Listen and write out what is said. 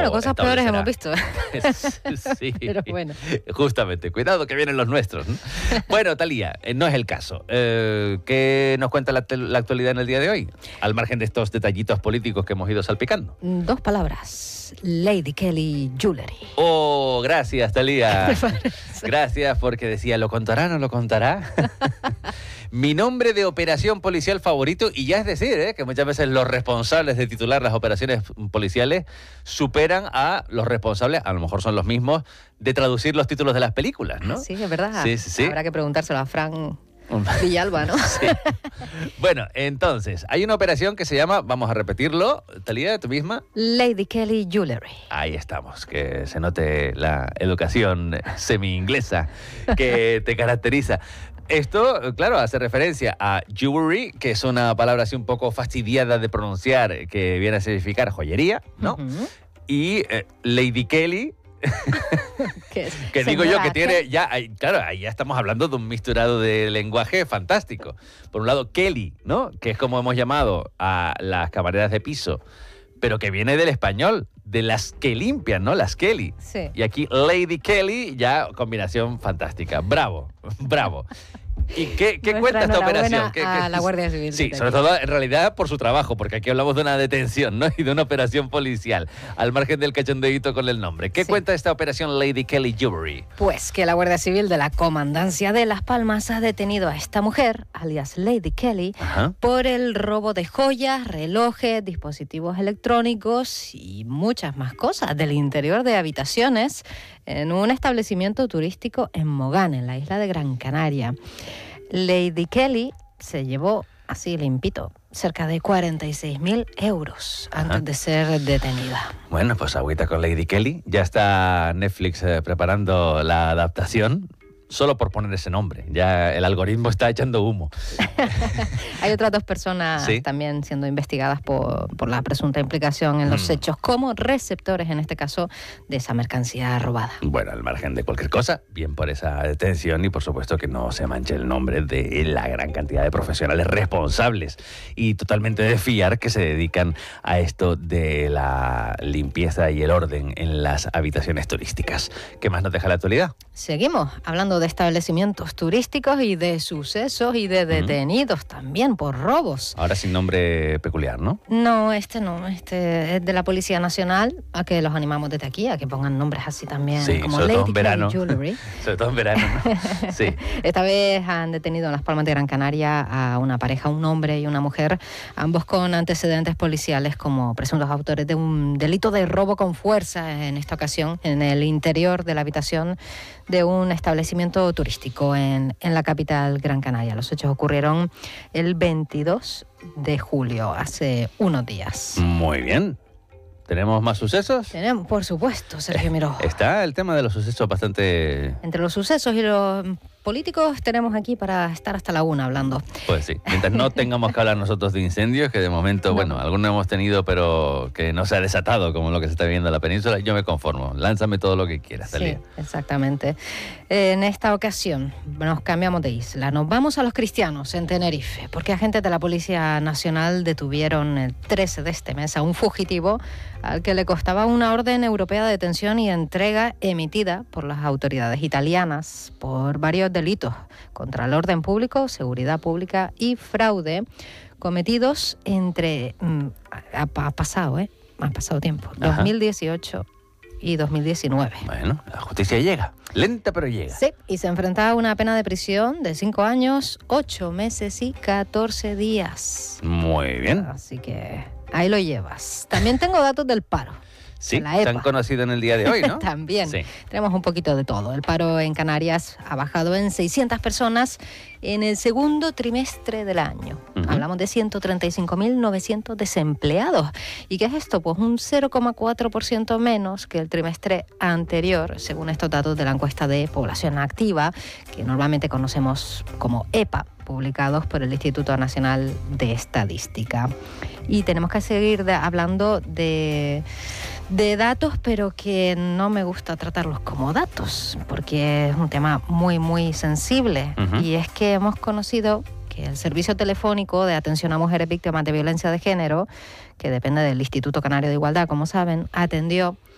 Bueno, cosas peores hemos visto. Sí, Pero bueno. Justamente. Cuidado que vienen los nuestros, ¿no? Bueno, Thalía, no es el caso. ¿Qué nos cuenta la actualidad en el día de hoy? Al margen de estos detallitos políticos que hemos ido salpicando. 2 palabras. Lady Kelly Jewelry. Oh, gracias, Thalía. ¿Qué te parece? Gracias, porque decía, ¿lo contará o no lo contará? Mi nombre de operación policial favorito, y ya es decir, que muchas veces los responsables de titular las operaciones policiales superan a los responsables, a lo mejor son los mismos, de traducir los títulos de las películas, ¿no? Sí, es verdad. Sí. Habrá que preguntárselo a Fran Villalba, ¿no? Sí. Bueno, entonces, hay una operación que se llama, vamos a repetirlo, Thalía, tú misma. Lady Kelly Jewelry. Ahí estamos, que se note la educación semi-inglesa que te caracteriza. Esto, claro, hace referencia a jewelry, que es una palabra así un poco fastidiada de pronunciar, que viene a significar joyería, ¿no? Y Lady Kelly, que digo yo que tiene ya, claro, ahí ya estamos hablando de un misturado de lenguaje fantástico. Por un lado, Kelly, ¿no? Que es como hemos llamado a las camareras de piso, pero que viene del español, de las que limpian, ¿no? Las Kelly. Sí. Y aquí Lady Kelly, ya combinación fantástica. Bravo, bravo. ¿Y qué cuenta esta operación? A la Guardia Civil. Sí, sobre todo en realidad por su trabajo, porque aquí hablamos de una detención, ¿no? Y de una operación policial, al margen del cachondeíto con el nombre. ¿Qué cuenta esta operación Lady Kelly Jewelry? Pues que la Guardia Civil de la Comandancia de Las Palmas ha detenido a esta mujer, alias Lady Kelly, por el robo de joyas, relojes, dispositivos electrónicos y muchas más cosas del interior de habitaciones en un establecimiento turístico en Mogán, en la isla de Gran Canaria. Lady Kelly se llevó, así limpito, cerca de 46.000 euros antes de ser detenida. Bueno, pues agüita con Lady Kelly. Ya está Netflix preparando la adaptación. Solo por poner ese nombre. Ya el algoritmo está echando humo. Hay otras 2 personas también siendo investigadas por la presunta implicación en los hechos como receptores, en este caso, de esa mercancía robada. Bueno, al margen de cualquier cosa, bien por esa detención y por supuesto que no se manche el nombre de la gran cantidad de profesionales responsables y totalmente de fiar que se dedican a esto de la limpieza y el orden en las habitaciones turísticas. ¿Qué más nos deja la actualidad? Seguimos hablando de establecimientos turísticos y de sucesos y de detenidos también por robos. Ahora sin nombre peculiar, ¿no? No, este es de la Policía Nacional, a que los animamos desde aquí, a que pongan nombres así también, como Lady Kelly Jewelry. Sobre todo en verano, ¿no? Sí. Esta vez han detenido en Las Palmas de Gran Canaria a una pareja, un hombre y una mujer, ambos con antecedentes policiales como presuntos autores de un delito de robo con fuerza, en esta ocasión en el interior de la habitación de un establecimiento turístico en la capital Gran Canaria. Los hechos ocurrieron el 22 de julio, hace unos días. Muy bien. ¿Tenemos más sucesos? Tenemos, por supuesto, Sergio Miró. Está el tema de los sucesos bastante... Entre los sucesos y los políticos tenemos aquí para estar hasta la 1 hablando. Pues sí, mientras no tengamos que hablar nosotros de incendios, que de momento, bueno, algunos hemos tenido, pero que no se ha desatado como lo que se está viendo en la península, yo me conformo. Lánzame todo lo que quieras, Thalía. Sí, exactamente. En esta ocasión nos cambiamos de isla. Nos vamos a Los Cristianos, en Tenerife, porque agentes de la Policía Nacional detuvieron el 13 de este mes a un fugitivo al que le costaba una orden europea de detención y entrega emitida por las autoridades italianas por varios delitos contra el orden público, seguridad pública y fraude cometidos entre... Ha pasado tiempo. 2018 y 2019. Bueno, la justicia llega. Lenta, pero llega. Sí, y se enfrenta a una pena de prisión de 5 años, 8 meses y 14 días. Muy bien. Así que ahí lo llevas. También tengo datos del paro. Sí, se han conocido en el día de hoy, ¿no? También. Sí. Tenemos un poquito de todo. El paro en Canarias ha bajado en 600 personas en el segundo trimestre del año. Hablamos de 135.900 desempleados. ¿Y qué es esto? Pues un 0,4% menos que el trimestre anterior, según estos datos de la encuesta de población activa, que normalmente conocemos como EPA, publicados por el Instituto Nacional de Estadística. Y tenemos que seguir hablando de datos, pero que no me gusta tratarlos como datos, porque es un tema muy, muy sensible. Y es que hemos conocido que el Servicio Telefónico de Atención a Mujeres Víctimas de Violencia de Género, que depende del Instituto Canario de Igualdad, como saben, atendió